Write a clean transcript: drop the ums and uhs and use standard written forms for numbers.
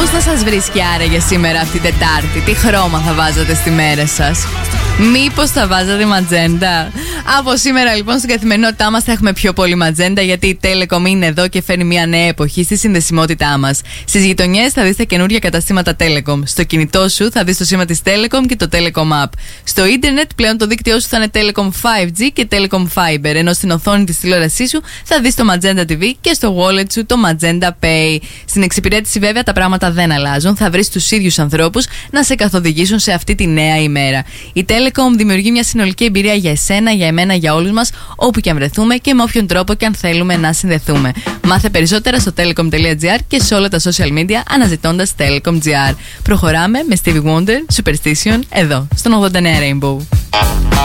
Πώς θα σας βρίσκει άραγε σήμερα αυτή Τετάρτη? Τι χρώμα θα βάζατε στη μέρα σας? Μήπως θα βάζατε ματζέντα? Από σήμερα λοιπόν στην καθημερινότητά μας θα έχουμε πιο πολύ ματζέντα, γιατί η Telecom είναι εδώ και φέρνει μια νέα εποχή στη συνδεσιμότητά μας. Στις γειτονιές θα δεις τα καινούργια καταστήματα Telecom. Στο κινητό σου θα δεις το σήμα της Telecom και το Telecom App. Στο ίντερνετ πλέον το δίκτυό σου θα είναι Telecom 5G και Telecom Fiber, ενώ στην οθόνη της τηλεόρασής σου θα δεις το Magenta TV και στο wallet σου το Magenta Pay. Στην εξυπηρέτηση βέβαια τα πράγματα δεν αλλάζουν. Θα βρεις τους ίδιους ανθρώπους να σε καθοδηγήσουν σε αυτή τη νέα ημέρα. Η Telecom δημιουργεί μια συνολική εμπειρία για εσένα, για εμένα, για όλους μας, όπου και αν βρεθούμε και με όποιον τρόπο και αν θέλουμε να συνδεθούμε. Μάθε περισσότερα στο telecom.gr και σε όλα τα social media αναζητώντας Telecom.gr. Προχωράμε με Stevie Wonder, Superstition, εδώ, στον 89 Rainbow.